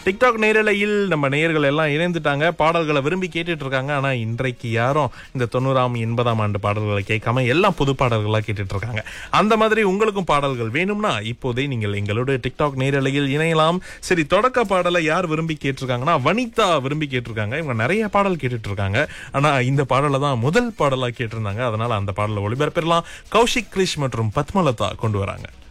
TikTok நேரலையில் நம்ம நேயர்கள் எல்லாம் இணைந்துட்டாங்க, பாடல்களை விரும்பி கேட்டுட்டு இருக்காங்க. ஆனா இன்றைக்கு யாரும் இந்த 90ஆம் 80ஆம் ஆண்டு பாடல்களை கேட்காம எல்லாம் புது பாடல்களா கேட்டுட்டு இருக்காங்க. அந்த மாதிரி உங்களுக்கும் பாடல்கள் வேணும்னா இப்போதே நீங்கள் எங்களோட டிக்டாக் நேரலையில் இணையலாம். சரி, தொடக்க பாடலை யார் விரும்பி கேட்டிருக்காங்கன்னா வனிதா விரும்பி கேட்டிருக்காங்க. இவங்க நிறைய பாடல் கேட்டுட்டு இருக்காங்க. ஆனா இந்த பாடலை தான் முதல் பாடலா கேட்டிருந்தாங்க. அதனால அந்த பாடலை ஒளிபரப்பிடலாம். கௌஷிக் கிரிஷ் மற்றும் பத்மலதா கொண்டு வராங்க.